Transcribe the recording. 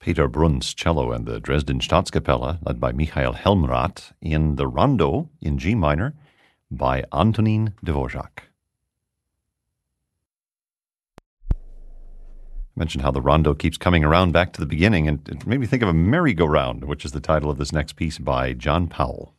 Peter Bruns cello and the Dresden Staatskapelle, led by Michael Helmrath, in the Rondo in G minor by Antonín Dvořák. I mentioned how the Rondo keeps coming around back to the beginning, and it made me think of a merry-go-round, which is the title of this next piece by John Powell.